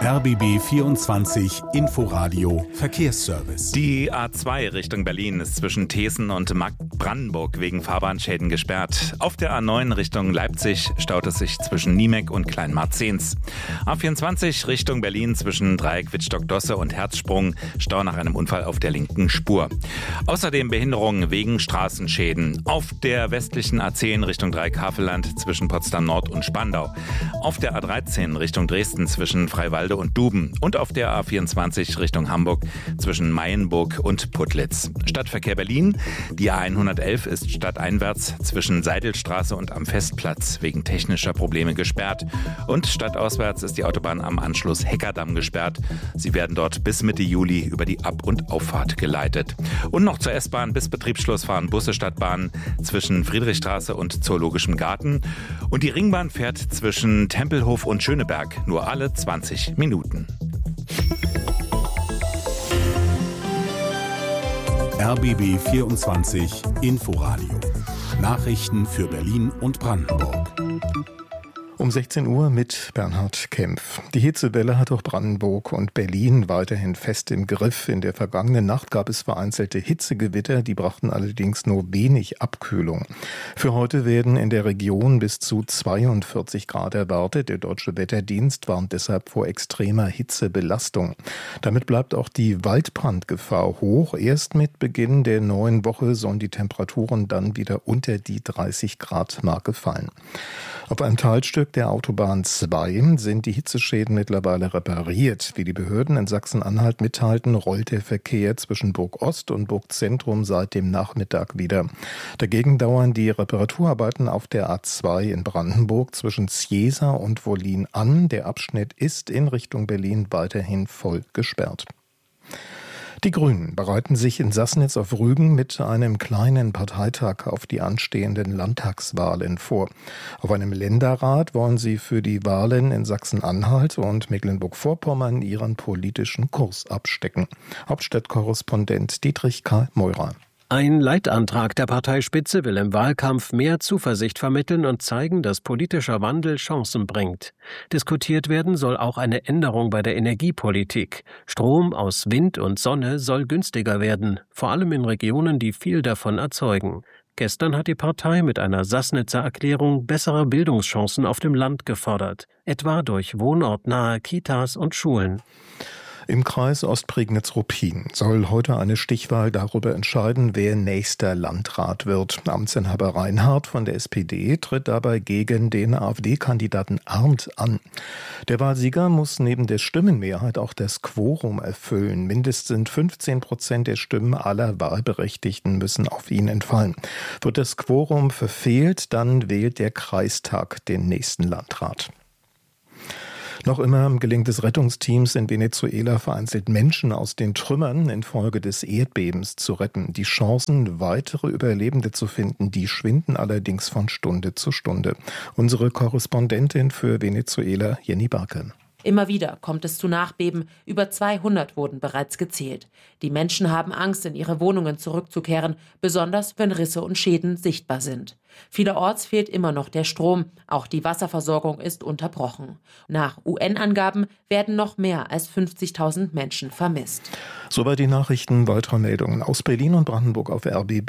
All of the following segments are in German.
RBB 24 Inforadio Verkehrsservice. Die A2 Richtung Berlin ist zwischen Thesen und Marktbrandenburg wegen Fahrbahnschäden gesperrt. Auf der A9 Richtung Leipzig staut es sich zwischen Niemek und Kleinmarzens. A24 Richtung Berlin zwischen Dreieck Wittstock-Dosse und Herzsprung, Stau nach einem Unfall auf der linken Spur. Außerdem Behinderungen wegen Straßenschäden. Auf der westlichen A10 Richtung Dreieck-Havelland zwischen Potsdam Nord und Spandau. Auf der A13 Richtung Dresden zwischen Freiwalde und Duben und auf der A24 Richtung Hamburg zwischen Mayenburg und Putlitz. Stadtverkehr Berlin. Die A111 ist stadteinwärts zwischen Seidelstraße und am Festplatz wegen technischer Probleme gesperrt. Und stadtauswärts ist die Autobahn am Anschluss Heckerdamm gesperrt. Sie werden dort bis Mitte Juli über die Ab- und Auffahrt geleitet. Und noch zur S-Bahn. Bis Betriebsschluss fahren Busse Stadtbahn zwischen Friedrichstraße und Zoologischem Garten. Und die Ringbahn fährt zwischen Tempelhof und Schöneberg nur alle 20 Minuten. RBB 24 Inforadio. Nachrichten für Berlin und Brandenburg. Um 16 Uhr mit Bernhard Kempf. Die Hitzewelle hat auch Brandenburg und Berlin weiterhin fest im Griff. In der vergangenen Nacht gab es vereinzelte Hitzegewitter, die brachten allerdings nur wenig Abkühlung. Für heute werden in der Region bis zu 42 Grad erwartet. Der Deutsche Wetterdienst warnt deshalb vor extremer Hitzebelastung. Damit bleibt auch die Waldbrandgefahr hoch. Erst mit Beginn der neuen Woche sollen die Temperaturen dann wieder unter die 30 Grad Marke fallen. Auf einem Teilstück der Autobahn 2 sind die Hitzeschäden mittlerweile repariert. Wie die Behörden in Sachsen-Anhalt mitteilten, rollt der Verkehr zwischen Burg-Ost und Burgzentrum seit dem Nachmittag wieder. Dagegen dauern die Reparaturarbeiten auf der A2 in Brandenburg zwischen Zjesa und Wollin an. Der Abschnitt ist in Richtung Berlin weiterhin voll gesperrt. Die Grünen bereiten sich in Sassnitz auf Rügen mit einem kleinen Parteitag auf die anstehenden Landtagswahlen vor. Auf einem Länderrat wollen sie für die Wahlen in Sachsen-Anhalt und Mecklenburg-Vorpommern ihren politischen Kurs abstecken. Hauptstadtkorrespondent Dietrich Karl Meurer. Ein Leitantrag der Parteispitze will im Wahlkampf mehr Zuversicht vermitteln und zeigen, dass politischer Wandel Chancen bringt. Diskutiert werden soll auch eine Änderung bei der Energiepolitik. Strom aus Wind und Sonne soll günstiger werden, vor allem in Regionen, die viel davon erzeugen. Gestern hat die Partei mit einer Sassnitzer Erklärung bessere Bildungschancen auf dem Land gefordert, etwa durch wohnortnahe Kitas und Schulen. Im Kreis Ostprignitz-Ruppin soll heute eine Stichwahl darüber entscheiden, wer nächster Landrat wird. Amtsinhaber Reinhardt von der SPD tritt dabei gegen den AfD-Kandidaten Arndt an. Der Wahlsieger muss neben der Stimmenmehrheit auch das Quorum erfüllen. Mindestens 15% der Stimmen aller Wahlberechtigten müssen auf ihn entfallen. Wird das Quorum verfehlt, dann wählt der Kreistag den nächsten Landrat. Noch immer gelingt es Rettungsteams in Venezuela vereinzelt Menschen aus den Trümmern infolge des Erdbebens zu retten. Die Chancen, weitere Überlebende zu finden, die schwinden allerdings von Stunde zu Stunde. Unsere Korrespondentin für Venezuela, Jenny Barke. Immer wieder kommt es zu Nachbeben. Über 200 wurden bereits gezählt. Die Menschen haben Angst, in ihre Wohnungen zurückzukehren, besonders wenn Risse und Schäden sichtbar sind. Vielerorts fehlt immer noch der Strom. Auch die Wasserversorgung ist unterbrochen. Nach UN-Angaben werden noch mehr als 50.000 Menschen vermisst. Soweit die Nachrichten. Weitere Meldungen aus Berlin und Brandenburg auf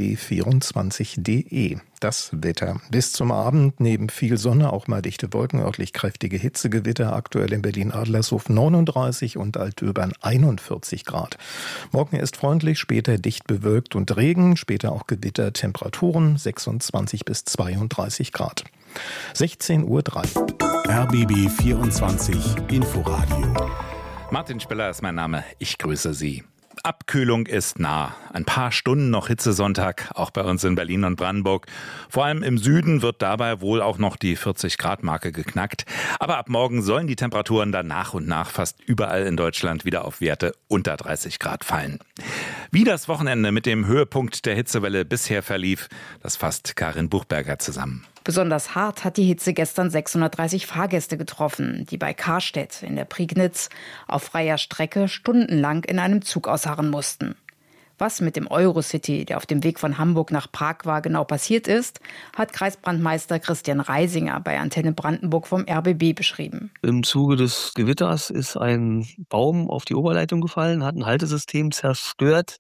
rbb24.de. Das Wetter. Bis zum Abend neben viel Sonne auch mal dichte Wolken, örtlich kräftige Hitzegewitter. Aktuell in Berlin-Adlershof 39 und Altdöbern 41 Grad. Morgen ist freundlich, später dicht bewölkt und Regen, später auch Gewitter. Temperaturen 26 bis 32 Grad. 16:03 Uhr. RBB 24 Inforadio. Martin Speller ist mein Name. Ich grüße Sie. Abkühlung ist nah. Ein paar Stunden noch Hitzesonntag, auch bei uns in Berlin und Brandenburg. Vor allem im Süden wird dabei wohl auch noch die 40-Grad-Marke geknackt. Aber ab morgen sollen die Temperaturen dann nach und nach fast überall in Deutschland wieder auf Werte unter 30 Grad fallen. Wie das Wochenende mit dem Höhepunkt der Hitzewelle bisher verlief, das fasst Karin Buchberger zusammen. Besonders hart hat die Hitze gestern 630 Fahrgäste getroffen, die bei Karstedt in der Prignitz auf freier Strecke stundenlang in einem Zug ausharren mussten. Was mit dem Eurocity, der auf dem Weg von Hamburg nach Prag war, genau passiert ist, hat Kreisbrandmeister Christian Reisinger bei Antenne Brandenburg vom RBB beschrieben. Im Zuge des Gewitters ist ein Baum auf die Oberleitung gefallen, hat ein Haltesystem zerstört.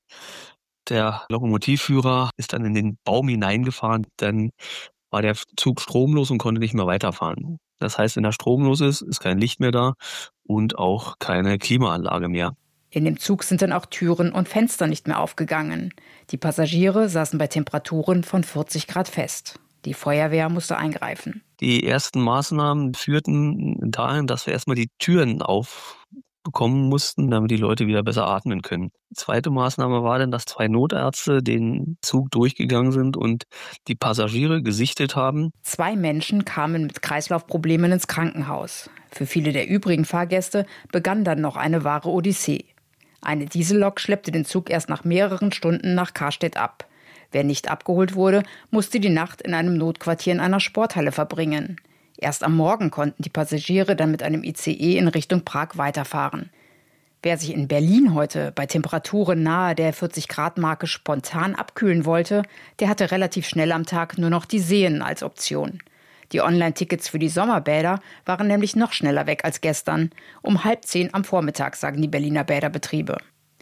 Der Lokomotivführer ist dann in den Baum hineingefahren. Dann war der Zug stromlos und konnte nicht mehr weiterfahren. Das heißt, wenn er stromlos ist kein Licht mehr da und auch keine Klimaanlage mehr. In dem Zug sind dann auch Türen und Fenster nicht mehr aufgegangen. Die Passagiere saßen bei Temperaturen von 40 Grad fest. Die Feuerwehr musste eingreifen. Die ersten Maßnahmen führten dahin, dass wir erstmal die Türen aufbekommen mussten, damit die Leute wieder besser atmen können. Die zweite Maßnahme war dann, dass 2 Notärzte den Zug durchgegangen sind und die Passagiere gesichtet haben. 2 Menschen kamen mit Kreislaufproblemen ins Krankenhaus. Für viele der übrigen Fahrgäste begann dann noch eine wahre Odyssee. Eine Diesellok schleppte den Zug erst nach mehreren Stunden nach Karstedt ab. Wer nicht abgeholt wurde, musste die Nacht in einem Notquartier in einer Sporthalle verbringen. Erst am Morgen konnten die Passagiere dann mit einem ICE in Richtung Prag weiterfahren. Wer sich in Berlin heute bei Temperaturen nahe der 40-Grad-Marke spontan abkühlen wollte, der hatte relativ schnell am Tag nur noch die Seen als Option. Die Online-Tickets für die Sommerbäder waren nämlich noch schneller weg als gestern. Um 9:30 am Vormittag, sagen die Berliner Bäderbetriebe.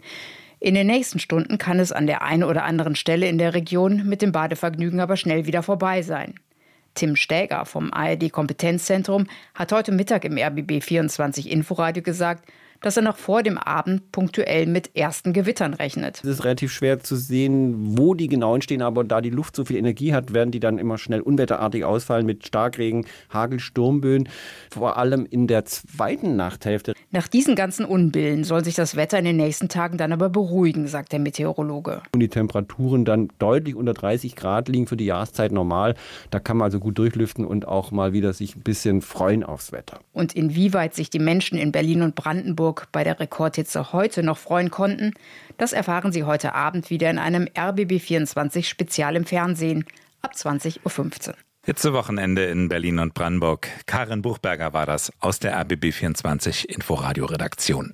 In den nächsten Stunden kann es an der einen oder anderen Stelle in der Region mit dem Badevergnügen aber schnell wieder vorbei sein. Tim Stäger vom ARD-Kompetenzzentrum hat heute Mittag im RBB 24 Inforadio gesagt, dass er noch vor dem Abend punktuell mit ersten Gewittern rechnet. Es ist relativ schwer zu sehen, wo die genau entstehen, aber da die Luft so viel Energie hat, werden die dann immer schnell unwetterartig ausfallen mit Starkregen, Hagel, Sturmböen, vor allem in der zweiten Nachthälfte. Nach diesen ganzen Unbillen soll sich das Wetter in den nächsten Tagen dann aber beruhigen, sagt der Meteorologe. Und die Temperaturen dann deutlich unter 30 Grad liegen für die Jahreszeit normal. Da kann man also gut durchlüften und auch mal wieder sich ein bisschen freuen aufs Wetter. Und inwieweit sich die Menschen in Berlin und Brandenburg bei der Rekordhitze heute noch freuen konnten, das erfahren Sie heute Abend wieder in einem RBB 24 Spezial im Fernsehen ab 20:15 Uhr. Hitzewochenende in Berlin und Brandenburg. Karin Buchberger war das aus der RBB 24 Inforadio-Redaktion.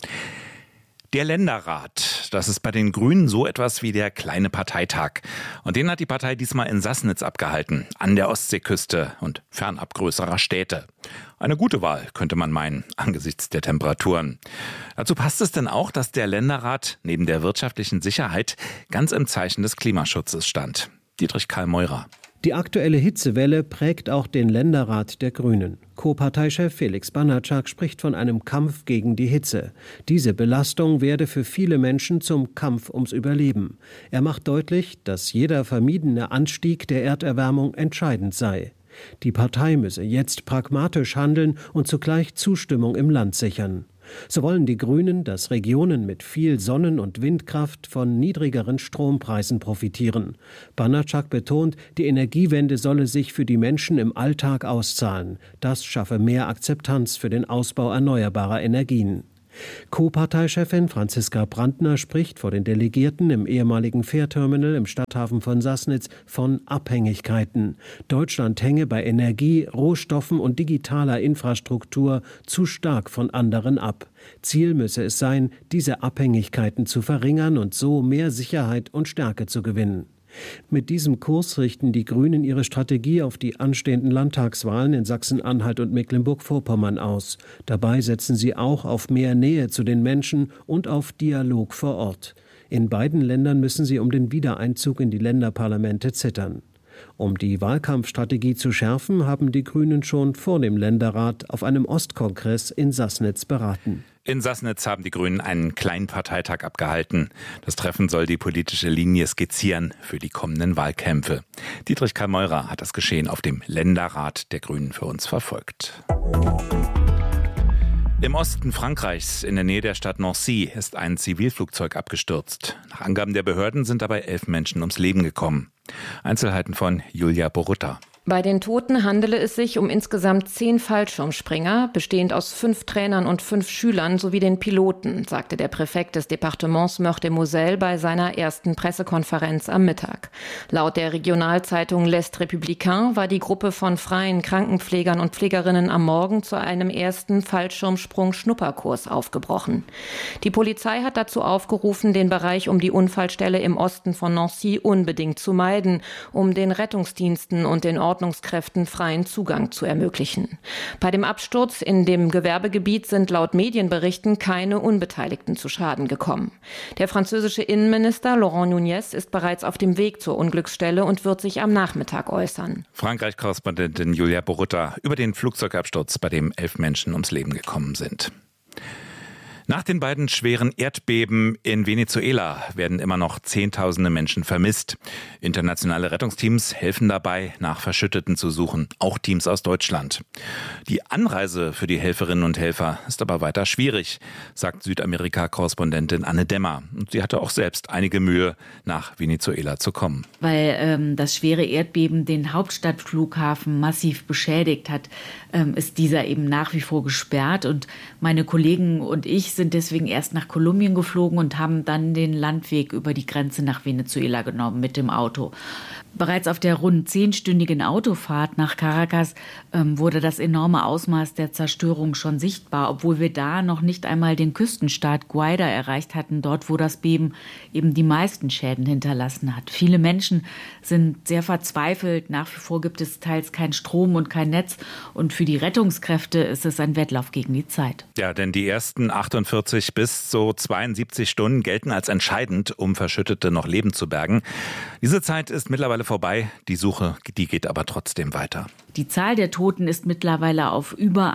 Der Länderrat, das ist bei den Grünen so etwas wie der kleine Parteitag. Und den hat die Partei diesmal in Sassnitz abgehalten, an der Ostseeküste und fernab größerer Städte. Eine gute Wahl, könnte man meinen, angesichts der Temperaturen. Dazu passt es denn auch, dass der Länderrat neben der wirtschaftlichen Sicherheit ganz im Zeichen des Klimaschutzes stand. Dietrich Karl Meurer. Die aktuelle Hitzewelle prägt auch den Länderrat der Grünen. Co-Parteichef Felix Banatschak spricht von einem Kampf gegen die Hitze. Diese Belastung werde für viele Menschen zum Kampf ums Überleben. Er macht deutlich, dass jeder vermiedene Anstieg der Erderwärmung entscheidend sei. Die Partei müsse jetzt pragmatisch handeln und zugleich Zustimmung im Land sichern. So wollen die Grünen, dass Regionen mit viel Sonnen- und Windkraft von niedrigeren Strompreisen profitieren. Banatschak betont, die Energiewende solle sich für die Menschen im Alltag auszahlen. Das schaffe mehr Akzeptanz für den Ausbau erneuerbarer Energien. Co-Parteichefin Franziska Brandner spricht vor den Delegierten im ehemaligen Fährterminal im Stadthafen von Sassnitz von Abhängigkeiten. Deutschland hänge bei Energie, Rohstoffen und digitaler Infrastruktur zu stark von anderen ab. Ziel müsse es sein, diese Abhängigkeiten zu verringern und so mehr Sicherheit und Stärke zu gewinnen. Mit diesem Kurs richten die Grünen ihre Strategie auf die anstehenden Landtagswahlen in Sachsen-Anhalt und Mecklenburg-Vorpommern aus. Dabei setzen sie auch auf mehr Nähe zu den Menschen und auf Dialog vor Ort. In beiden Ländern müssen sie um den Wiedereinzug in die Länderparlamente zittern. Um die Wahlkampfstrategie zu schärfen, haben die Grünen schon vor dem Länderrat auf einem Ostkongress in Sassnitz beraten. In Sassnitz haben die Grünen einen kleinen Parteitag abgehalten. Das Treffen soll die politische Linie skizzieren für die kommenden Wahlkämpfe. Dietrich Karl Meurer hat das Geschehen auf dem Länderrat der Grünen für uns verfolgt. Im Osten Frankreichs, in der Nähe der Stadt Nancy, ist ein Zivilflugzeug abgestürzt. Nach Angaben der Behörden sind dabei 11 Menschen ums Leben gekommen. Einzelheiten von Julia Borutta. Bei den Toten handele es sich um insgesamt 10 Fallschirmspringer, bestehend aus 5 Trainern und 5 Schülern sowie den Piloten, sagte der Präfekt des Departements Meurthe-et-Moselle bei seiner ersten Pressekonferenz am Mittag. Laut der Regionalzeitung L'Est Républicain war die Gruppe von freien Krankenpflegern und Pflegerinnen am Morgen zu einem ersten Fallschirmsprung-Schnupperkurs aufgebrochen. Die Polizei hat dazu aufgerufen, den Bereich um die Unfallstelle im Osten von Nancy unbedingt zu meiden, um den Rettungsdiensten und den Ordnungskräften freien Zugang zu ermöglichen. Bei dem Absturz in dem Gewerbegebiet sind laut Medienberichten keine Unbeteiligten zu Schaden gekommen. Der französische Innenminister Laurent Nunez ist bereits auf dem Weg zur Unglücksstelle und wird sich am Nachmittag äußern. Frankreich-Korrespondentin Julia Borutta über den Flugzeugabsturz, bei dem 11 Menschen ums Leben gekommen sind. Nach den beiden schweren Erdbeben in Venezuela werden immer noch Zehntausende Menschen vermisst. Internationale Rettungsteams helfen dabei, nach Verschütteten zu suchen, auch Teams aus Deutschland. Die Anreise für die Helferinnen und Helfer ist aber weiter schwierig, sagt Südamerika-Korrespondentin Anne Demmer. Und sie hatte auch selbst einige Mühe, nach Venezuela zu kommen. Weil das schwere Erdbeben den Hauptstadtflughafen massiv beschädigt hat, ist dieser eben nach wie vor gesperrt. Und meine Kollegen und ich sind deswegen erst nach Kolumbien geflogen und haben dann den Landweg über die Grenze nach Venezuela genommen mit dem Auto. Bereits auf der rund 10-stündigen Autofahrt nach Caracas wurde das enorme Ausmaß der Zerstörung schon sichtbar, obwohl wir da noch nicht einmal den Küstenstaat Guaira erreicht hatten, dort wo das Beben eben die meisten Schäden hinterlassen hat. Viele Menschen sind sehr verzweifelt. Nach wie vor gibt es teils keinen Strom und kein Netz. Und für die Rettungskräfte ist es ein Wettlauf gegen die Zeit. Ja, denn die ersten 48 bis so 72 Stunden gelten als entscheidend, um Verschüttete noch lebend zu bergen. Diese Zeit ist mittlerweile vorbei. Die Suche, die geht aber trotzdem weiter. Die Zahl der Toten ist mittlerweile auf über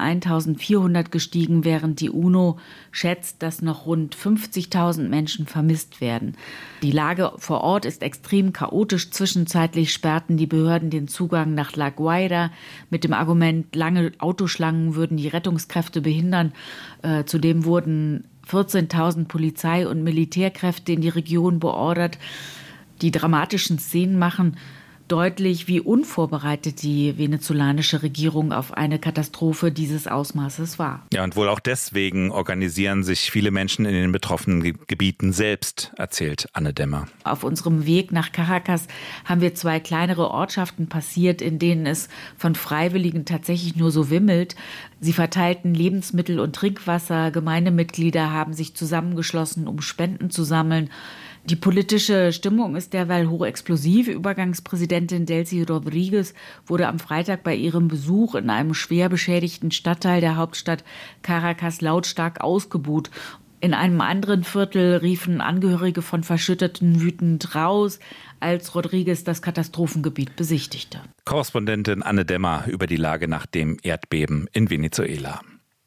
1400 gestiegen, während die UNO schätzt, dass noch rund 50.000 Menschen vermisst werden. Die Lage vor Ort ist extrem chaotisch. Zwischenzeitlich sperrten die Behörden den Zugang nach La Guaira mit dem Argument, lange Autoschlangen würden die Rettungskräfte behindern. Zudem wurden 14.000 Polizei- und Militärkräfte in die Region beordert. Die dramatischen Szenen machen deutlich, wie unvorbereitet die venezolanische Regierung auf eine Katastrophe dieses Ausmaßes war. Ja, und wohl auch deswegen organisieren sich viele Menschen in den betroffenen Gebieten selbst, erzählt Anne Demmer. Auf unserem Weg nach Caracas haben wir 2 kleinere Ortschaften passiert, in denen es von Freiwilligen tatsächlich nur so wimmelt. Sie verteilten Lebensmittel und Trinkwasser. Gemeindemitglieder haben sich zusammengeschlossen, um Spenden zu sammeln. Die politische Stimmung ist derweil hochexplosiv. Übergangspräsidentin Delcy Rodriguez wurde am Freitag bei ihrem Besuch in einem schwer beschädigten Stadtteil der Hauptstadt Caracas lautstark ausgebuht. In einem anderen Viertel riefen Angehörige von Verschütteten wütend raus, als Rodriguez das Katastrophengebiet besichtigte. Korrespondentin Anne Demmer über die Lage nach dem Erdbeben in Venezuela.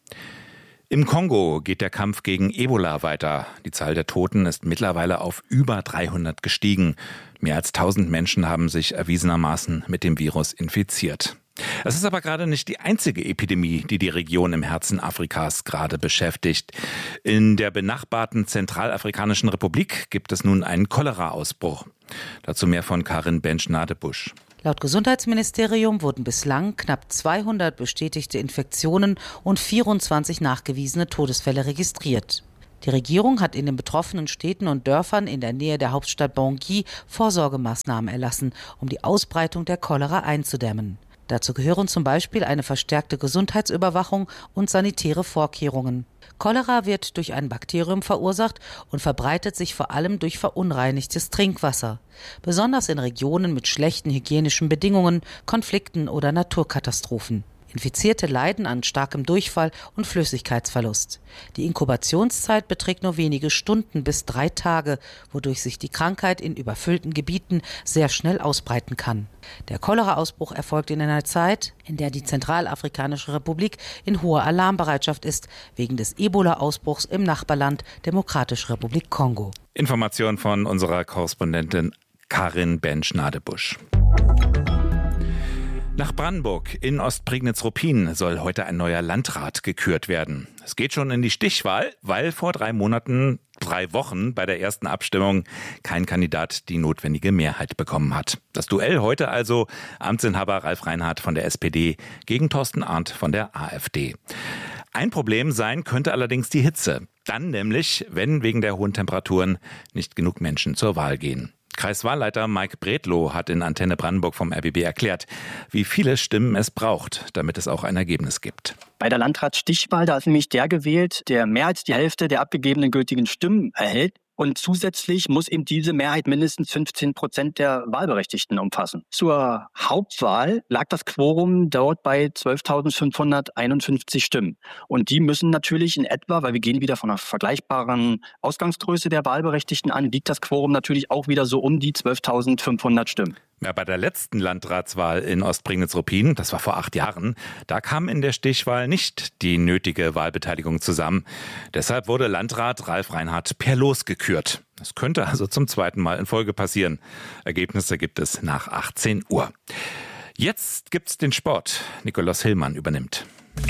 Im Kongo geht der Kampf gegen Ebola weiter. Die Zahl der Toten ist mittlerweile auf über 300 gestiegen. Mehr als 1000 Menschen haben sich erwiesenermaßen mit dem Virus infiziert. Es ist aber gerade nicht die einzige Epidemie, die die Region im Herzen Afrikas gerade beschäftigt. In der benachbarten Zentralafrikanischen Republik gibt es nun einen Cholera-Ausbruch. Dazu mehr von Karin Bench-Nadebusch. Laut Gesundheitsministerium wurden bislang knapp 200 bestätigte Infektionen und 24 nachgewiesene Todesfälle registriert. Die Regierung hat in den betroffenen Städten und Dörfern in der Nähe der Hauptstadt Bangui Vorsorgemaßnahmen erlassen, um die Ausbreitung der Cholera einzudämmen. Dazu gehören zum Beispiel eine verstärkte Gesundheitsüberwachung und sanitäre Vorkehrungen. Cholera wird durch ein Bakterium verursacht und verbreitet sich vor allem durch verunreinigtes Trinkwasser, besonders in Regionen mit schlechten hygienischen Bedingungen, Konflikten oder Naturkatastrophen. Infizierte leiden an starkem Durchfall und Flüssigkeitsverlust. Die Inkubationszeit beträgt nur wenige Stunden bis 3 Tage, wodurch sich die Krankheit in überfüllten Gebieten sehr schnell ausbreiten kann. Der Cholera-Ausbruch erfolgt in einer Zeit, in der die Zentralafrikanische Republik in hoher Alarmbereitschaft ist, wegen des Ebola-Ausbruchs im Nachbarland Demokratische Republik Kongo. Information von unserer Korrespondentin Karin Bench-Nadebusch. Nach Brandenburg in Ostprignitz-Ruppin soll heute ein neuer Landrat gekürt werden. Es geht schon in die Stichwahl, weil vor 3 Monaten 3 Wochen bei der ersten Abstimmung kein Kandidat die notwendige Mehrheit bekommen hat. Das Duell heute also Amtsinhaber Ralf Reinhardt von der SPD gegen Thorsten Arndt von der AfD. Ein Problem sein könnte allerdings die Hitze. Dann nämlich, wenn wegen der hohen Temperaturen nicht genug Menschen zur Wahl gehen. Kreiswahlleiter Mike Bredlow hat in Antenne Brandenburg vom RBB erklärt, wie viele Stimmen es braucht, damit es auch ein Ergebnis gibt. Bei der Landratsstichwahl, da ist nämlich der gewählt, der mehr als die Hälfte der abgegebenen gültigen Stimmen erhält. Und zusätzlich muss eben diese Mehrheit mindestens 15% der Wahlberechtigten umfassen. Zur Hauptwahl lag das Quorum dort bei 12.551 Stimmen. Und die müssen natürlich in etwa, weil wir gehen wieder von einer vergleichbaren Ausgangsgröße der Wahlberechtigten an, liegt das Quorum natürlich auch wieder so um die 12.500 Stimmen. Ja, bei der letzten Landratswahl in Ostprignitz-Ruppin, das war vor 8 Jahren, da kam in der Stichwahl nicht die nötige Wahlbeteiligung zusammen. Deshalb wurde Landrat Ralf Reinhardt per Los gekürt. Das könnte also zum 2. Mal in Folge passieren. Ergebnisse gibt es nach 18 Uhr. Jetzt gibt's den Sport. Nikolaus Hillmann übernimmt.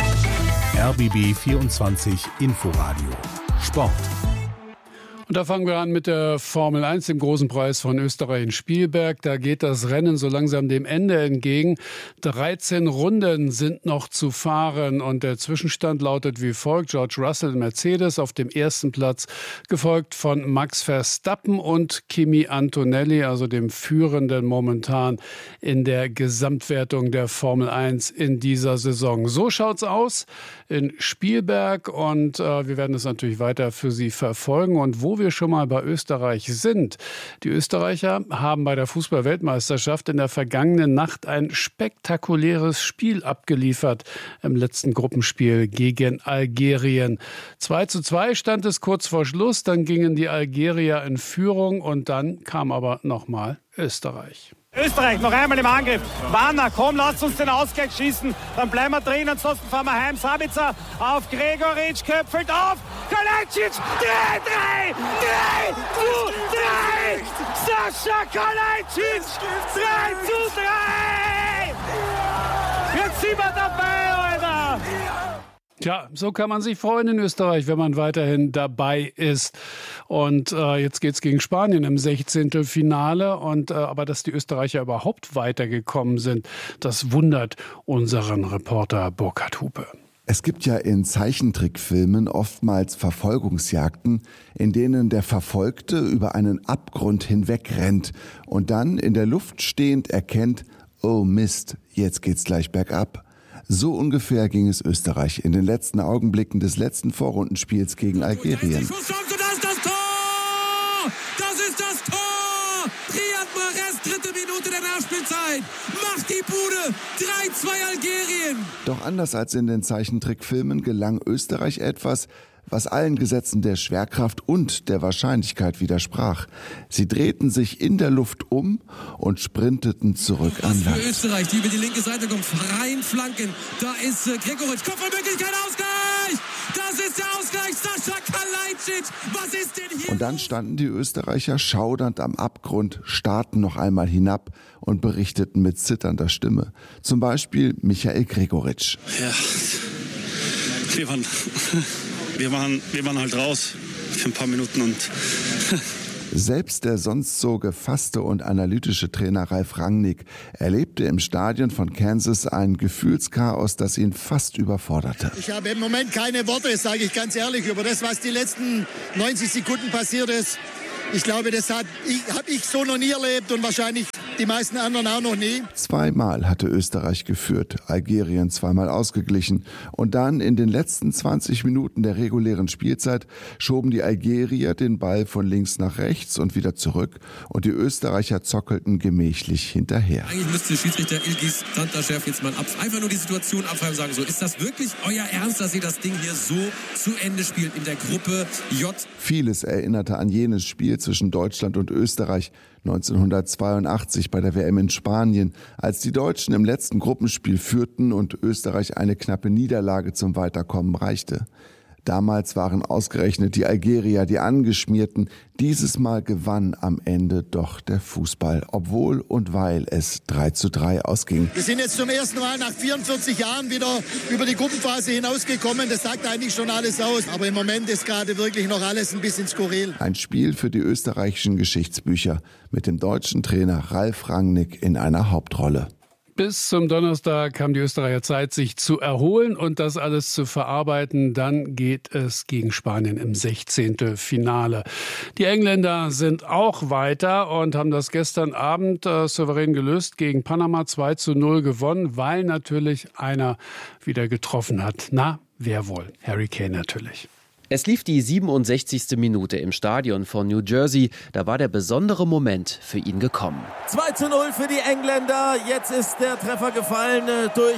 RBB 24 Inforadio Sport. Und da fangen wir an mit der Formel 1, dem großen Preis von Österreich in Spielberg. Da geht das Rennen so langsam dem Ende entgegen. 13 Runden sind noch zu fahren und der Zwischenstand lautet wie folgt. George Russell in Mercedes auf dem ersten Platz, gefolgt von Max Verstappen und Kimi Antonelli, also dem Führenden momentan in der Gesamtwertung der Formel 1 in dieser Saison. So schaut's aus in Spielberg und wir werden es natürlich weiter für Sie verfolgen. Und wo wir schon mal bei Österreich sind. Die Österreicher haben bei der Fußball-Weltmeisterschaft in der vergangenen Nacht ein spektakuläres Spiel abgeliefert im letzten Gruppenspiel gegen Algerien. 2:2 stand es kurz vor Schluss, dann gingen die Algerier in Führung und dann kam aber nochmal Österreich. Österreich noch einmal im Angriff. Wanner, komm, lasst uns den Ausgleich schießen. Dann bleiben wir drin, ansonsten fahren wir heim. Sabitzer auf Gregoritsch, köpfelt auf. Kalajdzic, 3-3! Sascha Kalajdzic, 3-3! Jetzt sind wir dabei, Alter! Tja, so kann man sich freuen in Österreich, wenn man weiterhin dabei ist. Und jetzt geht's gegen Spanien im 16. Finale. Aber dass die Österreicher überhaupt weitergekommen sind, das wundert unseren Reporter Burkhard Hupe. Es gibt ja in Zeichentrickfilmen oftmals Verfolgungsjagden, in denen der Verfolgte über einen Abgrund hinweg rennt und dann in der Luft stehend erkennt, oh Mist, jetzt geht's gleich bergab. So ungefähr ging es Österreich in den letzten Augenblicken des letzten Vorrundenspiels gegen Algerien. Das ist das Tor! Das ist das Tor! Riyad Mahrez, 3. Minute der Nachspielzeit. Macht die Bude. 3-2 Algerien. Doch anders als in den Zeichentrickfilmen gelang Österreich etwas, was allen Gesetzen der Schwerkraft und der Wahrscheinlichkeit widersprach. Sie drehten sich in der Luft um und sprinteten zurück an Land. Für Österreich, die über die linke Seite kommt, freien Flanken. Da ist Gregoritsch, Kopfballmöglichkeit, Ausgleich! Das ist der Ausgleich, Sascha Kalajdzic! Was ist denn hier? Und dann standen die Österreicher schaudernd am Abgrund, starrten noch einmal hinab und berichteten mit zitternder Stimme. Zum Beispiel Michael Gregoritsch. Ja, wir waren halt raus für ein paar Minuten und Selbst der sonst so gefasste und analytische Trainer Ralf Rangnick erlebte im Stadion von Kansas ein Gefühlschaos, das ihn fast überforderte. Ich habe im Moment keine Worte, sage ich ganz ehrlich, über das, was die letzten 90 Sekunden passiert ist. Ich glaube, das habe ich so noch nie erlebt und wahrscheinlich die meisten anderen auch noch nie. Zweimal hatte Österreich geführt, Algerien zweimal ausgeglichen. Und dann in den letzten 20 Minuten der regulären Spielzeit schoben die Algerier den Ball von links nach rechts und wieder zurück. Und die Österreicher zockelten gemächlich hinterher. Eigentlich müsste Schiedsrichter Ilgiz Tantaschew jetzt mal einfach nur die Situation abfragen und sagen, so, ist das wirklich euer Ernst, dass ihr das Ding hier so zu Ende spielt in der Gruppe J? Vieles erinnerte an jenes Spiel zwischen Deutschland und Österreich 1982 bei der WM in Spanien, als die Deutschen im letzten Gruppenspiel führten und Österreich eine knappe Niederlage zum Weiterkommen reichte. Damals waren ausgerechnet die Algerier die Angeschmierten. Dieses Mal gewann am Ende doch der Fußball, obwohl und weil es 3:3 ausging. Wir sind jetzt zum ersten Mal nach 44 Jahren wieder über die Gruppenphase hinausgekommen. Das sagt eigentlich schon alles aus. Aber im Moment ist gerade wirklich noch alles ein bisschen skurril. Ein Spiel für die österreichischen Geschichtsbücher mit dem deutschen Trainer Ralf Rangnick in einer Hauptrolle. Bis zum Donnerstag haben die Österreicher Zeit, sich zu erholen und das alles zu verarbeiten. Dann geht es gegen Spanien im 16. Finale. Die Engländer sind auch weiter und haben das gestern Abend souverän gelöst, gegen Panama 2:0 gewonnen, weil natürlich einer wieder getroffen hat. Na, wer wohl? Harry Kane natürlich. Es lief die 67. Minute im Stadion von New Jersey. Da war der besondere Moment für ihn gekommen. 2:0 für die Engländer. Jetzt ist der Treffer gefallen durch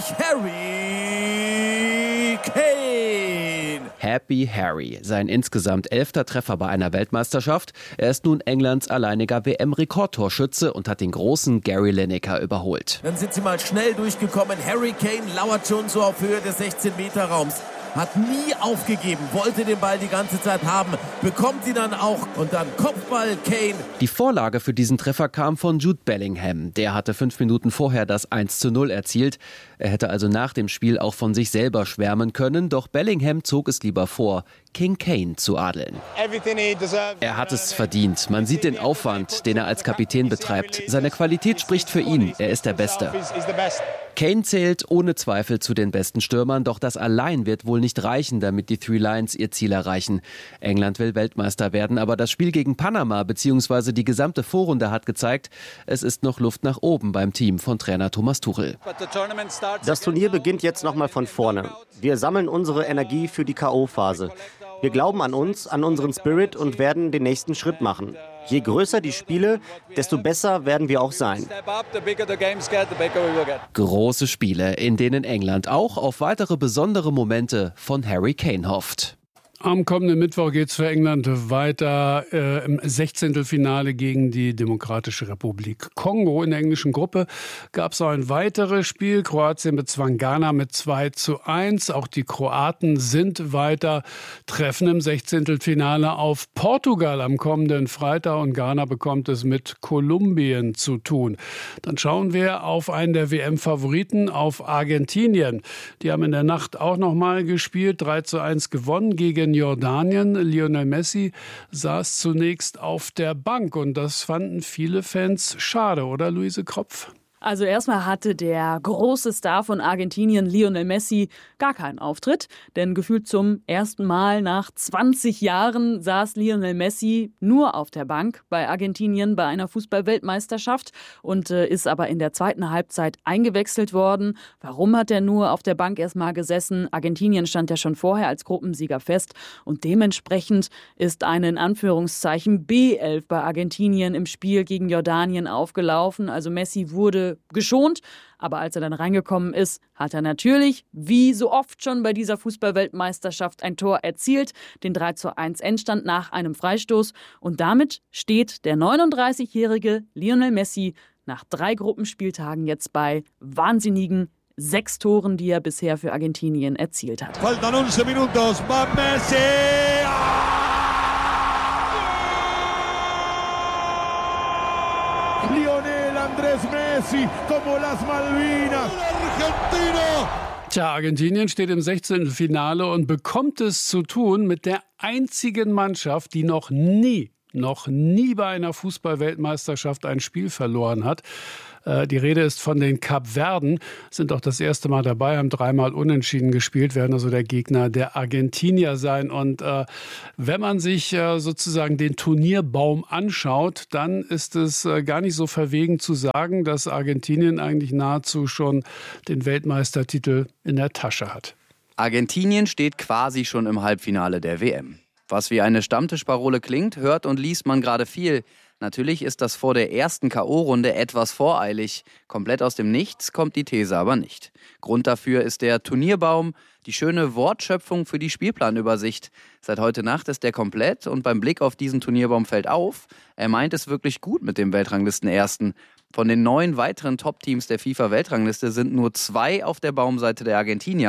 Harry Kane. Happy Harry, sein insgesamt 11. Treffer bei einer Weltmeisterschaft. Er ist nun Englands alleiniger WM-Rekordtorschütze und hat den großen Gary Lineker überholt. Dann sind sie mal schnell durchgekommen. Harry Kane lauert schon so auf Höhe des 16-Meter-Raums. Hat nie aufgegeben, wollte den Ball die ganze Zeit haben, bekommt ihn dann auch und dann Kopfball Kane. Die Vorlage für diesen Treffer kam von Jude Bellingham. Der hatte 5 Minuten vorher das 1:0 erzielt. Er hätte also nach dem Spiel auch von sich selber schwärmen können, doch Bellingham zog es lieber vor, King Kane zu adeln. Er hat es verdient. Man sieht den Aufwand, den er als Kapitän betreibt. Seine Qualität spricht für ihn. Er ist der Beste. Kane zählt ohne Zweifel zu den besten Stürmern, doch das allein wird wohl nicht reichen, damit die Three Lions ihr Ziel erreichen. England will Weltmeister werden, aber das Spiel gegen Panama bzw. die gesamte Vorrunde hat gezeigt, es ist noch Luft nach oben beim Team von Trainer Thomas Tuchel. Das Turnier beginnt jetzt nochmal von vorne. Wir sammeln unsere Energie für die K.O.-Phase. Wir glauben an uns, an unseren Spirit und werden den nächsten Schritt machen. Je größer die Spiele, desto besser werden wir auch sein. Große Spiele, in denen England auch auf weitere besondere Momente von Harry Kane hofft. Am kommenden Mittwoch geht es für England weiter im 16. Finale gegen die Demokratische Republik Kongo. In der englischen Gruppe gab es auch ein weiteres Spiel. Kroatien bezwang Ghana mit 2:1. Auch die Kroaten sind weiter, treffen im 16. Finale auf Portugal am kommenden Freitag und Ghana bekommt es mit Kolumbien zu tun. Dann schauen wir auf einen der WM-Favoriten, auf Argentinien. Die haben in der Nacht auch nochmal gespielt, 3:1 gewonnen gegen Jordanien. Lionel Messi saß zunächst auf der Bank und das fanden viele Fans schade, oder Luise Kropf? Also erstmal hatte der große Star von Argentinien, Lionel Messi, gar keinen Auftritt. Denn gefühlt zum ersten Mal nach 20 Jahren saß Lionel Messi nur auf der Bank bei Argentinien bei einer Fußball-Weltmeisterschaft und ist aber in der zweiten Halbzeit eingewechselt worden. Warum hat er nur auf der Bank erstmal gesessen? Argentinien stand ja schon vorher als Gruppensieger fest und dementsprechend ist eine in Anführungszeichen B11 bei Argentinien im Spiel gegen Jordanien aufgelaufen. Also Messi wurde geschont, aber als er dann reingekommen ist, hat er natürlich, wie so oft schon bei dieser Fußball-Weltmeisterschaft, ein Tor erzielt, den 3:1 Endstand nach einem Freistoß und damit steht der 39-jährige Lionel Messi nach 3 Gruppenspieltagen jetzt bei wahnsinnigen 6 Toren, die er bisher für Argentinien erzielt hat. Faltan 11 minutos, va Messi! Lionel Andrés Messi, como las Malvinas, Argentina! Tja, Argentinien steht im 16. Finale und bekommt es zu tun mit der einzigen Mannschaft, die noch nie bei einer Fußball-Weltmeisterschaft ein Spiel verloren hat. Die Rede ist von den Kapverden, sind auch das erste Mal dabei, haben 3-mal unentschieden gespielt, werden also der Gegner der Argentinier sein. Und wenn man sich sozusagen den Turnierbaum anschaut, dann ist es gar nicht so verwegen zu sagen, dass Argentinien eigentlich nahezu schon den Weltmeistertitel in der Tasche hat. Argentinien steht quasi schon im Halbfinale der WM. Was wie eine Stammtischparole klingt, hört und liest man gerade viel. Natürlich ist das vor der ersten K.O.-Runde etwas voreilig. Komplett aus dem Nichts kommt die These aber nicht. Grund dafür ist der Turnierbaum, die schöne Wortschöpfung für die Spielplanübersicht. Seit heute Nacht ist der komplett und beim Blick auf diesen Turnierbaum fällt auf, er meint es wirklich gut mit dem Weltranglisten-Ersten. Von den 9 weiteren Top-Teams der FIFA-Weltrangliste sind nur 2 auf der Baumseite der Argentinier.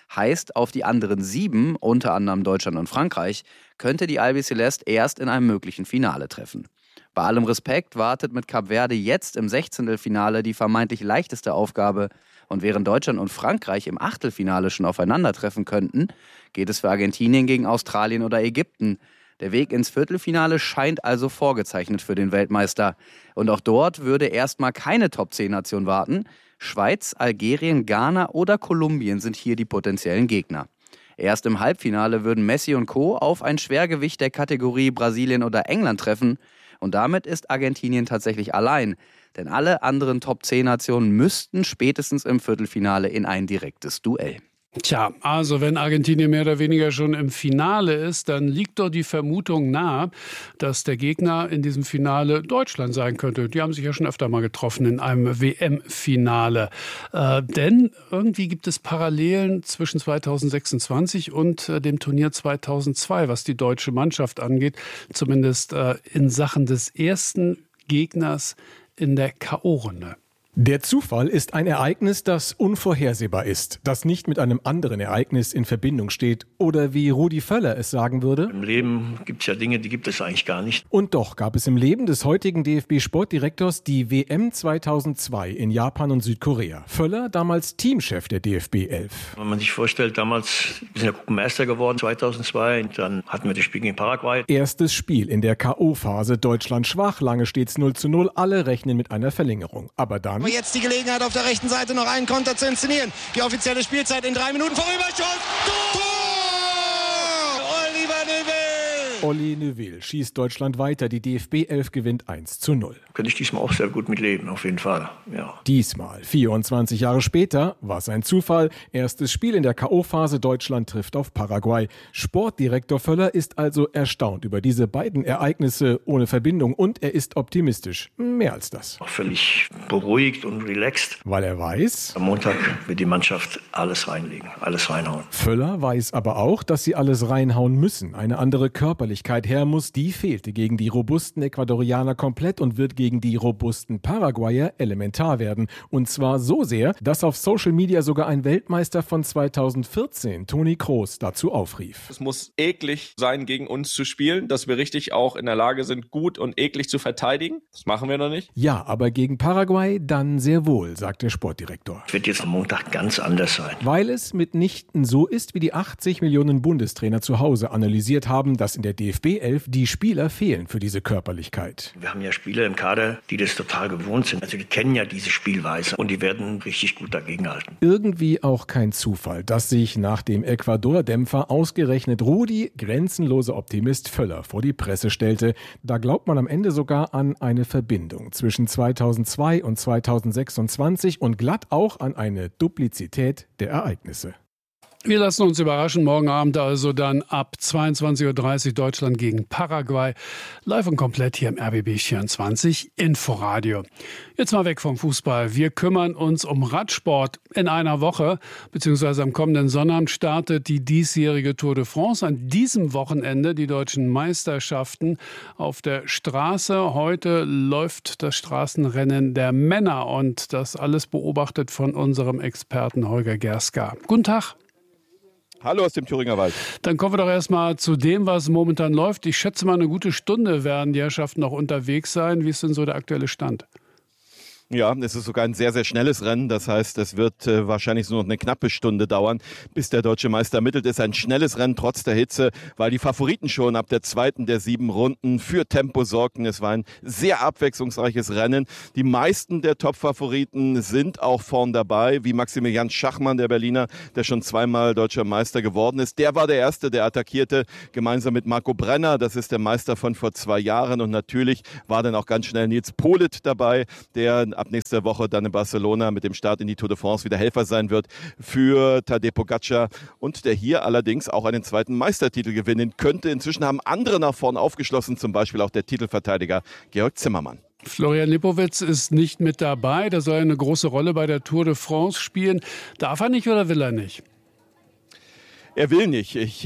Heißt, auf die anderen 7, unter anderem Deutschland und Frankreich, könnte die Albiceleste erst in einem möglichen Finale treffen. Bei allem Respekt wartet mit Kap Verde jetzt im 16. die vermeintlich leichteste Aufgabe. Und während Deutschland und Frankreich im Achtelfinale schon aufeinandertreffen könnten, geht es für Argentinien gegen Australien oder Ägypten. Der Weg ins Viertelfinale scheint also vorgezeichnet für den Weltmeister. Und auch dort würde erstmal keine Top-10-Nation warten. Schweiz, Algerien, Ghana oder Kolumbien sind hier die potenziellen Gegner. Erst im Halbfinale würden Messi und Co. auf ein Schwergewicht der Kategorie Brasilien oder England treffen. Und damit ist Argentinien tatsächlich allein. Denn alle anderen Top-10-Nationen müssten spätestens im Viertelfinale in ein direktes Duell. Tja, also wenn Argentinien mehr oder weniger schon im Finale ist, dann liegt doch die Vermutung nahe, dass der Gegner in diesem Finale Deutschland sein könnte. Die haben sich ja schon öfter mal getroffen in einem WM-Finale. Denn irgendwie gibt es Parallelen zwischen 2026 und dem Turnier 2002, was die deutsche Mannschaft angeht. Zumindest in Sachen des ersten Gegners in der K.O.-Runde. Der Zufall ist ein Ereignis, das unvorhersehbar ist, das nicht mit einem anderen Ereignis in Verbindung steht oder wie Rudi Völler es sagen würde: Im Leben gibt es ja Dinge, die gibt es eigentlich gar nicht. Und doch gab es im Leben des heutigen DFB-Sportdirektors die WM 2002 in Japan und Südkorea. Völler, damals Teamchef der DFB 11. Wenn man sich vorstellt, damals sind wir Gruppenmeister geworden 2002 und dann hatten wir das Spiel gegen Paraguay. Erstes Spiel in der K.O.-Phase, Deutschland schwach, lange steht's 0:0, alle rechnen mit einer Verlängerung. Aber dann jetzt die Gelegenheit, auf der rechten Seite noch einen Konter zu inszenieren. Die offizielle Spielzeit in 3 Minuten vorüber. Schuss! Tor! Oliver Neuville! Olli Neuville schießt Deutschland weiter. Die DFB 11 gewinnt 1:0. Könnte ich diesmal auch sehr gut mitleben, auf jeden Fall. Ja. Diesmal, 24 Jahre später, war es ein Zufall. Erstes Spiel in der K.O.-Phase, Deutschland trifft auf Paraguay. Sportdirektor Völler ist also erstaunt über diese beiden Ereignisse ohne Verbindung und er ist optimistisch. Mehr als das. Auch völlig beruhigt und relaxed. Weil er weiß, am Montag wird die Mannschaft alles reinlegen, alles reinhauen. Völler weiß aber auch, dass sie alles reinhauen müssen. Eine andere Körperlichkeit her muss, die fehlte gegen die robusten Ecuadorianer komplett und wird gegen die robusten Paraguayer elementar werden. Und zwar so sehr, dass auf Social Media sogar ein Weltmeister von 2014, Toni Kroos, dazu aufrief. Es muss eklig sein, gegen uns zu spielen, dass wir richtig auch in der Lage sind, gut und eklig zu verteidigen. Das machen wir noch nicht. Ja, aber gegen Paraguay dann sehr wohl, sagt der Sportdirektor. Es wird jetzt am Montag ganz anders sein. Weil es mitnichten so ist, wie die 80 Millionen Bundestrainer zu Hause analysiert haben, dass in der DFB 11 die Spieler fehlen für diese Körperlichkeit. Wir haben ja Spieler im Kader, die das total gewohnt sind. Also die kennen ja diese Spielweise und die werden richtig gut dagegenhalten. Irgendwie auch kein Zufall, dass sich nach dem Ecuador-Dämpfer ausgerechnet Rudi, grenzenloser Optimist Völler, vor die Presse stellte. Da glaubt man am Ende sogar an eine Verbindung zwischen 2002 und 2026 und glatt auch an eine Duplizität der Ereignisse. Wir lassen uns überraschen. Morgen Abend also dann ab 22:30 Uhr Deutschland gegen Paraguay. Live und komplett hier im RBB 24 Inforadio. Jetzt mal weg vom Fußball. Wir kümmern uns um Radsport. In einer Woche, beziehungsweise am kommenden Sonnabend, startet die diesjährige Tour de France. An diesem Wochenende die deutschen Meisterschaften auf der Straße. Heute läuft das Straßenrennen der Männer und das alles beobachtet von unserem Experten Holger Gerska. Guten Tag. Hallo aus dem Thüringer Wald. Dann kommen wir doch erstmal zu dem, was momentan läuft. Ich schätze mal, eine gute Stunde werden die Herrschaften noch unterwegs sein. Wie ist denn so der aktuelle Stand? Ja, es ist sogar ein sehr, sehr schnelles Rennen. Das heißt, es wird wahrscheinlich nur noch eine knappe Stunde dauern, bis der deutsche Meister ermittelt ist. Ein schnelles Rennen trotz der Hitze, weil die Favoriten schon ab der 2. der 7 Runden für Tempo sorgten. Es war ein sehr abwechslungsreiches Rennen. Die meisten der Top-Favoriten sind auch vorn dabei, wie Maximilian Schachmann, der Berliner, der schon zweimal deutscher Meister geworden ist. Der war der Erste, der attackierte, gemeinsam mit Marco Brenner. Das ist der Meister von vor 2 Jahren. Und natürlich war dann auch ganz schnell Nils Politt dabei, der ab nächster Woche dann in Barcelona mit dem Start in die Tour de France wieder Helfer sein wird für Tadej Pogačar und der hier allerdings auch einen 2. Meistertitel gewinnen könnte. Inzwischen haben andere nach vorn aufgeschlossen, zum Beispiel auch der Titelverteidiger Georg Zimmermann. Florian Lipowitz ist nicht mit dabei. Der soll eine große Rolle bei der Tour de France spielen. Darf er nicht oder will er nicht? Er will nicht. Ich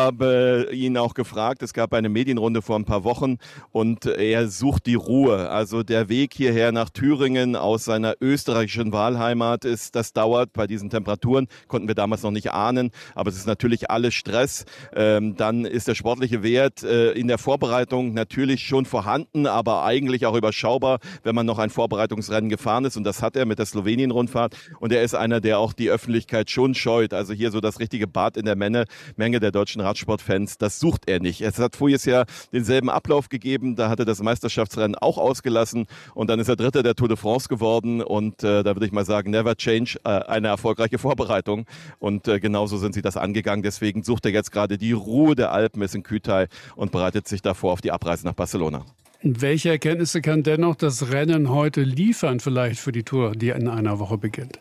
habe ihn auch gefragt, es gab eine Medienrunde vor ein paar Wochen und er sucht die Ruhe. Also der Weg hierher nach Thüringen aus seiner österreichischen Wahlheimat das dauert bei diesen Temperaturen, konnten wir damals noch nicht ahnen, aber es ist natürlich alles Stress. Dann ist der sportliche Wert in der Vorbereitung natürlich schon vorhanden, aber eigentlich auch überschaubar, wenn man noch ein Vorbereitungsrennen gefahren ist und das hat er mit der Slowenien-Rundfahrt und er ist einer, der auch die Öffentlichkeit schon scheut. Also hier so das richtige Bad in der Menge der deutschen Radsportfans, das sucht er nicht. Es hat voriges Jahr denselben Ablauf gegeben, da hat er das Meisterschaftsrennen auch ausgelassen und dann ist er Dritter der Tour de France geworden und da würde ich mal sagen, never change eine erfolgreiche Vorbereitung und genauso sind sie das angegangen. Deswegen sucht er jetzt gerade die Ruhe der Alpen, ist in Kütai und bereitet sich davor auf die Abreise nach Barcelona. Welche Erkenntnisse kann dennoch das Rennen heute liefern, vielleicht für die Tour, die in einer Woche beginnt?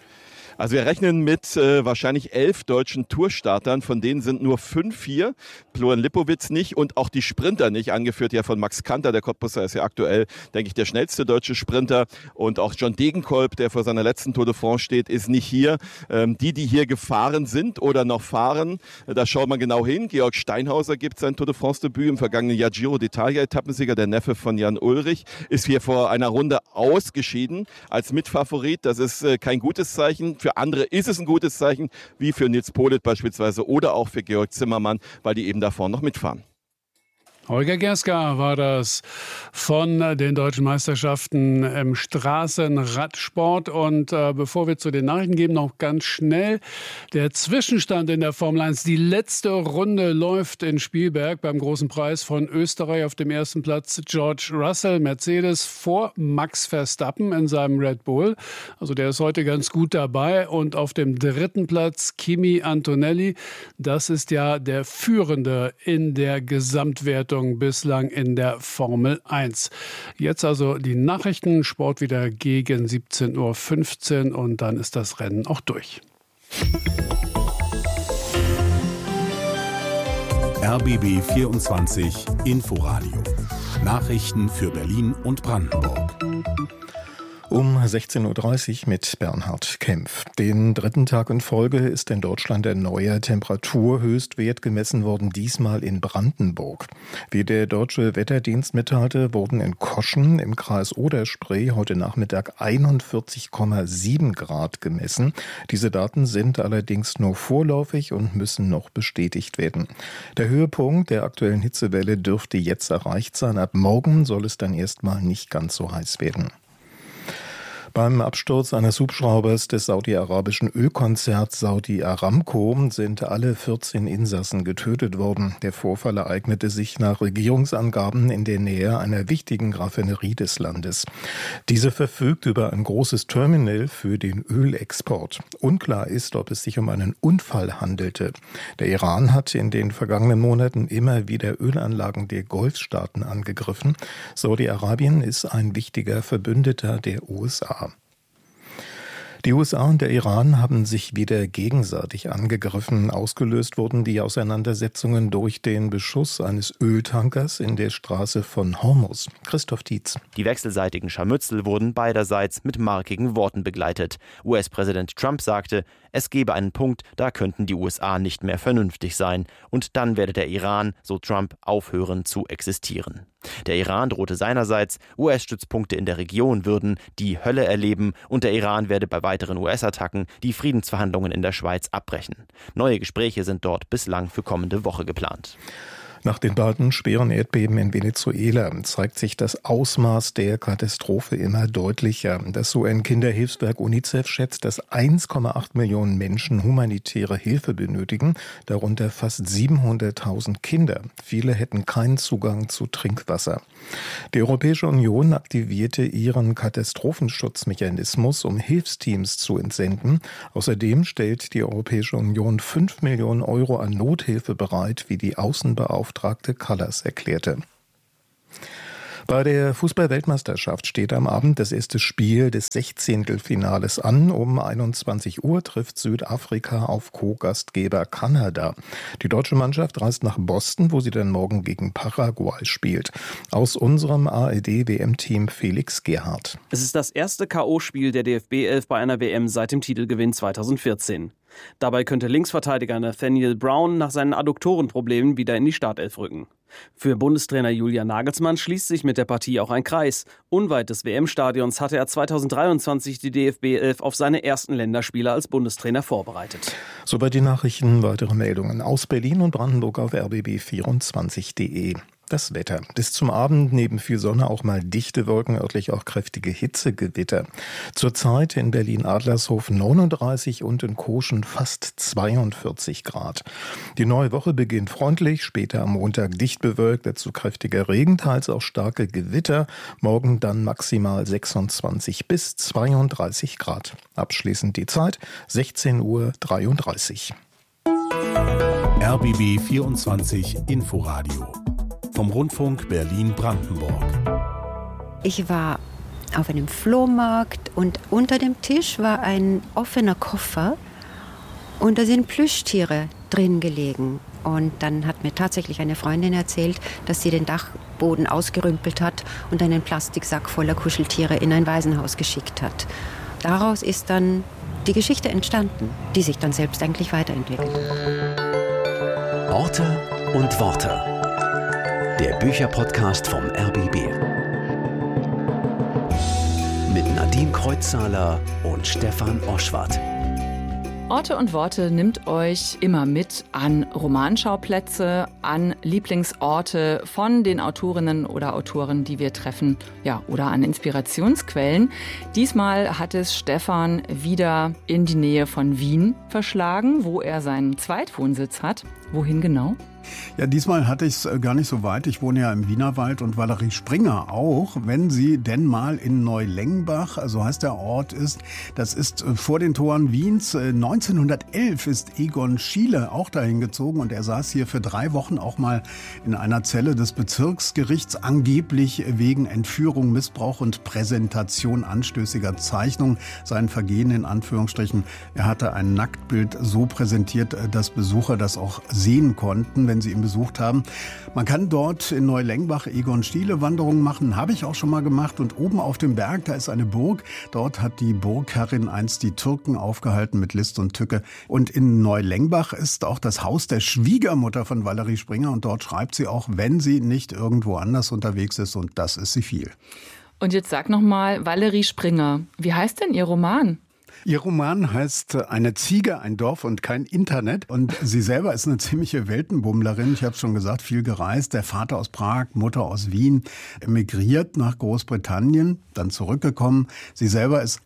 Also wir rechnen mit wahrscheinlich 11 deutschen Tourstartern, von denen sind nur 5 hier, Florian Lipowitz nicht und auch die Sprinter nicht, angeführt ja von Max Kanter, der Cottbusser ist ja aktuell, denke ich, der schnellste deutsche Sprinter und auch John Degenkolb, der vor seiner letzten Tour de France steht, ist nicht hier. Die hier gefahren sind oder noch fahren, da schaut man genau hin. Georg Steinhauser gibt sein Tour de France Debüt im vergangenen Jahr, Giro d'Italia Etappensieger, der Neffe von Jan Ulrich, ist hier vor einer Runde ausgeschieden als Mitfavorit. Das ist kein gutes Zeichen. Für andere ist es ein gutes Zeichen, wie für Nils Politt beispielsweise oder auch für Georg Zimmermann, weil die eben da vorne noch mitfahren. Holger Gerska war das von den deutschen Meisterschaften im Straßenradsport. Und bevor wir zu den Nachrichten gehen, noch ganz schnell der Zwischenstand in der Formel 1. Die letzte Runde läuft in Spielberg beim Großen Preis von Österreich. Auf dem ersten Platz George Russell, Mercedes, vor Max Verstappen in seinem Red Bull. Also der ist heute ganz gut dabei. Und auf dem dritten Platz Kimi Antonelli. Das ist ja der Führende in der Gesamtwertung bislang in der Formel 1. Jetzt also die Nachrichten, Sport wieder gegen 17:15 Uhr und dann ist das Rennen auch durch. RBB 24 Inforadio. Nachrichten für Berlin und Brandenburg. Um 16:30 Uhr mit Bernhard Kempf. Den dritten Tag in Folge ist in Deutschland ein neuer Temperaturhöchstwert gemessen worden, diesmal in Brandenburg. Wie der Deutsche Wetterdienst mitteilte, wurden in Koschen im Kreis Oder-Spree heute Nachmittag 41,7 Grad gemessen. Diese Daten sind allerdings nur vorläufig und müssen noch bestätigt werden. Der Höhepunkt der aktuellen Hitzewelle dürfte jetzt erreicht sein. Ab morgen soll es dann erstmal nicht ganz so heiß werden. Beim Absturz eines Hubschraubers des saudi-arabischen Ölkonzerns Saudi Aramco sind alle 14 Insassen getötet worden. Der Vorfall ereignete sich nach Regierungsangaben in der Nähe einer wichtigen Raffinerie des Landes. Diese verfügt über ein großes Terminal für den Ölexport. Unklar ist, ob es sich um einen Unfall handelte. Der Iran hat in den vergangenen Monaten immer wieder Ölanlagen der Golfstaaten angegriffen. Saudi-Arabien ist ein wichtiger Verbündeter der USA. Die USA und der Iran haben sich wieder gegenseitig angegriffen. Ausgelöst wurden die Auseinandersetzungen durch den Beschuss eines Öltankers in der Straße von Hormuz. Christoph Dietz. Die wechselseitigen Scharmützel wurden beiderseits mit markigen Worten begleitet. US-Präsident Trump sagte, es gebe einen Punkt, da könnten die USA nicht mehr vernünftig sein. Und dann werde der Iran, so Trump, aufhören zu existieren. Der Iran drohte seinerseits, US-Stützpunkte in der Region würden die Hölle erleben und der Iran werde bei weiteren US-Attacken die Friedensverhandlungen in der Schweiz abbrechen. Neue Gespräche sind dort bislang für kommende Woche geplant. Nach den beiden schweren Erdbeben in Venezuela zeigt sich das Ausmaß der Katastrophe immer deutlicher. Das UN-Kinderhilfswerk UNICEF schätzt, dass 1,8 Millionen Menschen humanitäre Hilfe benötigen, darunter fast 700.000 Kinder. Viele hätten keinen Zugang zu Trinkwasser. Die Europäische Union aktivierte ihren Katastrophenschutzmechanismus, um Hilfsteams zu entsenden. Außerdem stellt die Europäische Union 5 Millionen Euro an Nothilfe bereit, wie die Außenbeauftragte Kallas erklärte. Bei der Fußball-Weltmeisterschaft steht am Abend das erste Spiel des 16. an. Um 21 Uhr trifft Südafrika auf Co-Gastgeber Kanada. Die deutsche Mannschaft reist nach Boston, wo sie dann morgen gegen Paraguay spielt. Aus unserem ARD-WM-Team Felix Gerhardt. Es ist das erste K.O.-Spiel der DFB 11 bei einer WM seit dem Titelgewinn 2014. Dabei könnte Linksverteidiger Nathaniel Brown nach seinen Adduktorenproblemen wieder in die Startelf rücken. Für Bundestrainer Julian Nagelsmann schließt sich mit der Partie auch ein Kreis. Unweit des WM-Stadions hatte er 2023 die DFB-11 auf seine ersten Länderspiele als Bundestrainer vorbereitet. Soweit die Nachrichten, weitere Meldungen aus Berlin und Brandenburg auf rbb24.de. Das Wetter. Bis zum Abend neben viel Sonne auch mal dichte Wolken, örtlich auch kräftige Hitzegewitter. Zurzeit in Berlin-Adlershof 39 und in Koschen fast 42 Grad. Die neue Woche beginnt freundlich, später am Montag dicht bewölkt, dazu kräftiger Regen, teils auch starke Gewitter. Morgen dann maximal 26 bis 32 Grad. Abschließend die Zeit 16:33 Uhr. RBB 24 Inforadio vom Rundfunk Berlin-Brandenburg. Ich war auf einem Flohmarkt und unter dem Tisch war ein offener Koffer und da sind Plüschtiere drin gelegen. Und dann hat mir tatsächlich eine Freundin erzählt, dass sie den Dachboden ausgerümpelt hat und einen Plastiksack voller Kuscheltiere in ein Waisenhaus geschickt hat. Daraus ist dann die Geschichte entstanden, die sich dann selbst eigentlich weiterentwickelt. Orte und Worte. Der Bücherpodcast vom RBB. Mit Nadine Kreuzzahler und Stefan Oschwart. Orte und Worte nimmt euch immer mit an Romanschauplätze, an Lieblingsorte von den Autorinnen oder Autoren, die wir treffen, ja, oder an Inspirationsquellen. Diesmal hat es Stefan wieder in die Nähe von Wien verschlagen, wo er seinen Zweitwohnsitz hat. Wohin genau? Ja, diesmal hatte ich es gar nicht so weit. Ich wohne ja im Wienerwald und Valerie Springer auch. Wenn sie denn mal in Neulengbach, so heißt der Ort, ist, das ist vor den Toren Wiens. 1911 ist Egon Schiele auch dahin gezogen und er saß hier für 3 Wochen auch mal in einer Zelle des Bezirksgerichts, angeblich wegen Entführung, Missbrauch und Präsentation anstößiger Zeichnungen. Sein Vergehen in Anführungsstrichen. Er hatte ein Nacktbild so präsentiert, dass Besucher das auch sehen konnten, wenn sie ihn besucht haben. Man kann dort in Neulengbach Egon Schiele Wanderungen machen, habe ich auch schon mal gemacht. Und oben auf dem Berg, da ist eine Burg. Dort hat die Burgherrin einst die Türken aufgehalten mit List und Tücke. Und in Neulengbach ist auch das Haus der Schwiegermutter von Valerie Springer. Und dort schreibt sie auch, wenn sie nicht irgendwo anders unterwegs ist. Und das ist sie viel. Und jetzt sag noch mal, Valerie Springer, wie heißt denn Ihr Roman? Ihr Roman heißt Eine Ziege, ein Dorf und kein Internet. Und sie selber ist eine ziemliche Weltenbummlerin. Ich habe es schon gesagt, viel gereist. Der Vater aus Prag, Mutter aus Wien, emigriert nach Großbritannien, dann zurückgekommen. Sie selber ist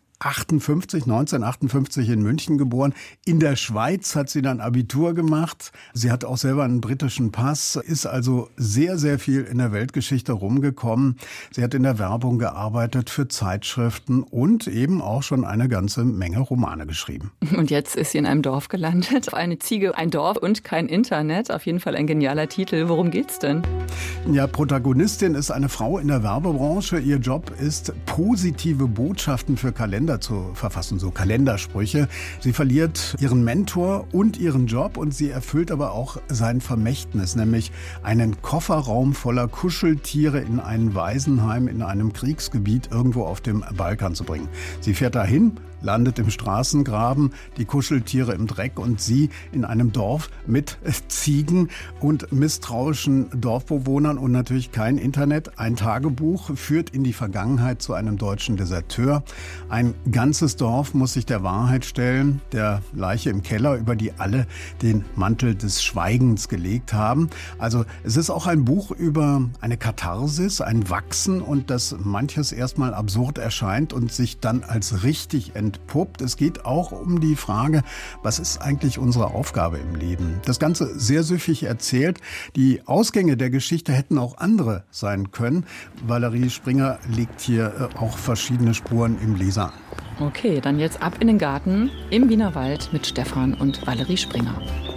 1958 in München geboren. In der Schweiz hat sie dann Abitur gemacht. Sie hat auch selber einen britischen Pass, ist also sehr, sehr viel in der Weltgeschichte rumgekommen. Sie hat in der Werbung gearbeitet, für Zeitschriften und eben auch schon eine ganze Menge Romane geschrieben. Und jetzt ist sie in einem Dorf gelandet. Eine Ziege, ein Dorf und kein Internet. Auf jeden Fall ein genialer Titel. Worum geht's denn? Ja, Protagonistin ist eine Frau in der Werbebranche. Ihr Job ist, positive Botschaften für Kalender zu verfassen, so Kalendersprüche. Sie verliert ihren Mentor und ihren Job und sie erfüllt aber auch sein Vermächtnis, nämlich einen Kofferraum voller Kuscheltiere in ein Waisenheim in einem Kriegsgebiet irgendwo auf dem Balkan zu bringen. Sie fährt dahin, landet im Straßengraben, die Kuscheltiere im Dreck und sie in einem Dorf mit Ziegen und misstrauischen Dorfbewohnern und natürlich kein Internet. Ein Tagebuch führt in die Vergangenheit zu einem deutschen Deserteur. Ein ganzes Dorf muss sich der Wahrheit stellen, der Leiche im Keller, über die alle den Mantel des Schweigens gelegt haben. Also es ist auch ein Buch über eine Katharsis, ein Wachsen und dass manches erstmal absurd erscheint und sich dann als richtig entpuppt. Es geht auch um die Frage, was ist eigentlich unsere Aufgabe im Leben? Das Ganze sehr süffig erzählt. Die Ausgänge der Geschichte hätten auch andere sein können. Valerie Springer legt hier auch verschiedene Spuren im Leser an. Okay, dann jetzt ab in den Garten im Wienerwald mit Stefan und Valerie Springer.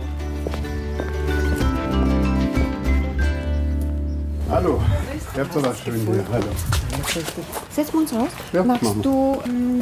Hallo, ihr habt so was schön hier. Hallo. Setzen wir uns raus. Ja, Magst du